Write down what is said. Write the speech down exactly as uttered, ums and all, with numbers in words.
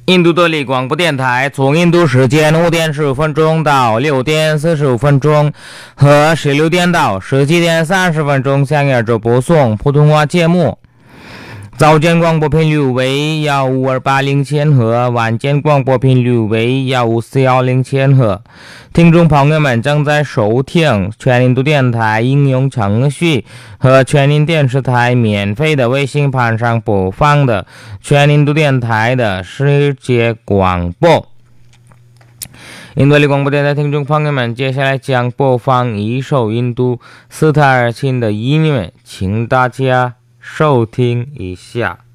印度德里广播电台从印度时间五点十五分钟到六点四十五分钟和十六点到十七点三十分钟向亚洲播送普通话节目。早间广播频率为一五二八零千赫，晚间广播频率为一五四一零千赫。听众朋友们正在收听全印度电台应用程序和全印电视台免费的微信盘上播放的全印度电台的世界广播。印度里广播电台听众朋友们，接下来将播放一首印度斯塔尔琴的音乐，请大家收听一下。